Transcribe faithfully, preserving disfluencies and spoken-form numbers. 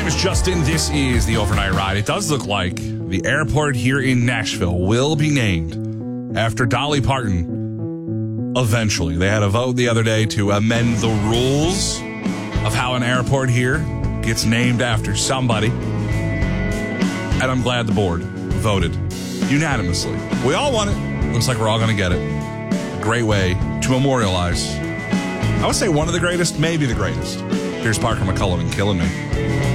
name is Justin. This is the Overnight Ride. It does look like the airport here in Nashville will be named after Dolly Parton eventually. They had a vote the other day to amend the rules of how an airport here gets named after somebody. And I'm glad the board voted unanimously. We all want it. Looks like we're all going to get it. A great way to memorialize, I would say one of the greatest, maybe the greatest. Here's Parker McCullum and Killing Me.